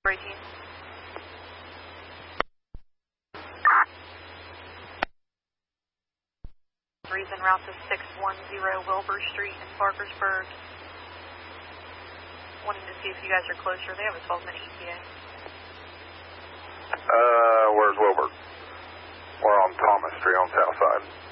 braking. Reason route to 610 Wilbur Street in Parkersburg. Wanting to see if you guys are closer. They have a 12-minute ETA. Where's Wilbur? We're on Thomas Street on South Side.